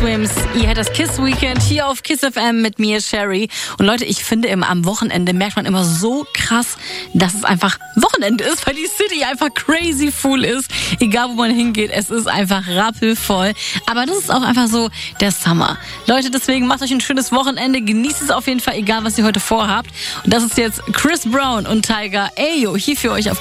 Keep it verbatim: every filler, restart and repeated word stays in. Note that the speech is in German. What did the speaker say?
Swims. Ihr hört das Kiss Weekend hier auf Kiss F M mit mir, Sherry. Und Leute, ich finde immer am Wochenende merkt man immer so krass, dass es einfach Wochenende ist, weil die City einfach crazy full ist. Egal wo man hingeht, es ist einfach rappelvoll. Aber das ist auch einfach so der Summer. Leute, deswegen macht euch ein schönes Wochenende. Genießt es auf jeden Fall, egal was ihr heute vorhabt. Und das ist jetzt Chris Brown und Tyga Ayo hier für euch auf